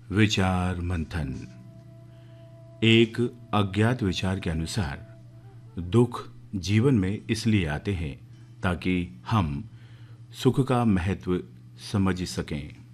विचार मंथन। एक अज्ञात विचार के अनुसार दुख जीवन में इसलिए आते हैं ताकि हम सुख का महत्व समझ सकें।